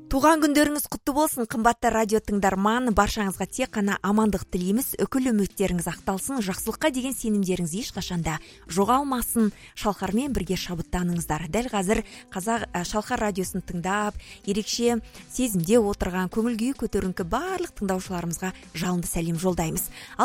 Туған күндеріңіз құтты болсын, қымбатты радио тыңдарман. Баршаңызға тек қана амандық тілейміз. Үкіл үміттеріңіз ақталсын, жақсылыққа деген сенімдеріңіз ешқашанда жоғалмасын. Шалқармен бірге шабыттаныңыздар. Дәл қазір Шалқар радиосын тыңдап, ерекше сезімде отырған, көңіл күйі көтеріңкі барлық тыңдаушыларымызға жалынды сәлем жолдаймыз. Ал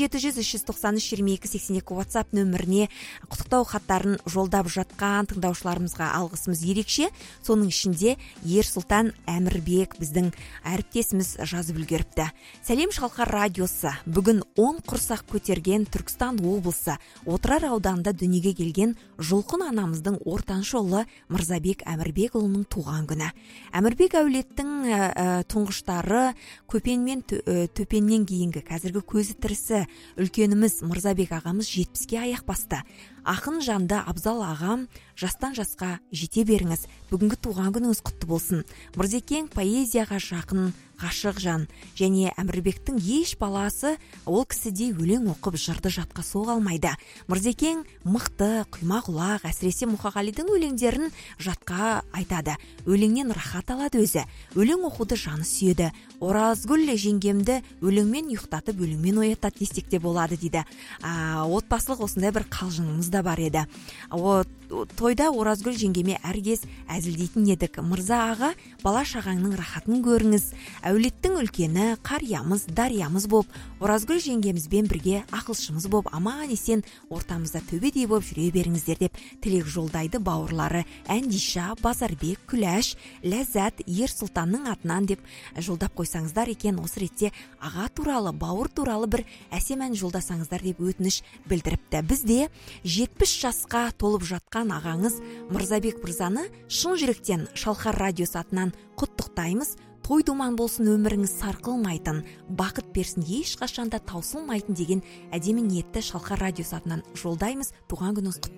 8700-393-2282 WhatsApp нөміріне құттықтау хаттарын жолдап жатқан тыңдаушыларымызға алғысымыз ерекше. Соның ішінде Ерсұлтан Әмірбек біздің әріптесіміз жазып үлгеріпті. Сәлем Шалқар радиосы. Бүгін 10 құрсақ көтерген Түркістан облысы Отырар ауданында дүниеге келген Жұлқын анамыздың ортаншы ұлы Мырзабек Әмірбекұлының туған күні. Әмірбек әулеттің тұңғыштары көпенмен төпеннен кейінгі қазіргі көзі тірісі үлкеніміз Мырзабек ағамыз 70-ке аяқ басты. Ақын жанды Абзал ағам жастан жасқа жете беріңіз. Бүгінгі туған күніңіз құтты болсын. Мырзекең поэзияға жақын, ғашық жан, және Әмірбектің еш баласы ол кісідей өлең оқып жырды жатқа соға алмайды. Мырзекең мықты, құйма құлақ, әсіресе Мұқағалидың өлеңдерін жатқа айтады. Өлеңнен рахат алады өзі. Өлең оқуды жаны сүйеді. Оразгүл жеңгемді өлеңмен ұйықтатып, өлеңмен оятады десек те болады дейді. Отбасылық осындай бір қалжыңымыз да бар еді. Тойда Оразгүл жеңгеме әргез әзілдейтін едік. Мырза аға, бала шағаңның рахатын көріңіз. Әулеттің үлкені, қариямыз, дариямыз боп, Оразгүл жеңгемізбен бірге ақылшымыз боп, аман есен ортамызда төбедей боп жүре беріңіздер деп тілек жолдайды бауырлары Әндиша, Базарбек, Күләш, Ләззат, Ерсұлтанның атынан деп жолдап қойсаңыздар екен. Осы ретте аға туралы, бауыр туралы бір әсем ән жолдасаңыздар деп өтініш білдіріпті. Бізде 70 жасқа толып жатқан ағаңыз Мырзабек мырзаны шын жүректен Шалқар радиосы атынан құттықтаймыз. Той думан болсын, өміріңіз сарқылмайтын, бақыт берсін, ешқашанда таусылмайтын деген әдемі ниетті Шалқар радиосы атынан жолдаймыз. Туған күніңіз құтты